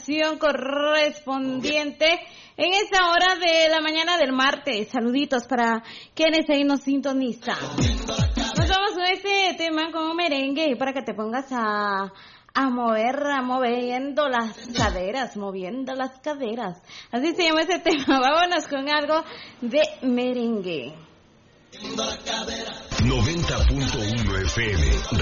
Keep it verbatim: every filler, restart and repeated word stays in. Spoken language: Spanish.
correspondiente en esta hora de la mañana del martes. Saluditos para quienes ahí nos sintonizan. Nos vamos con este tema como merengue para que te pongas a a mover, a moviendo las caderas, moviendo las caderas. Así se llama ese tema. Vámonos con algo de merengue. noventa punto uno F M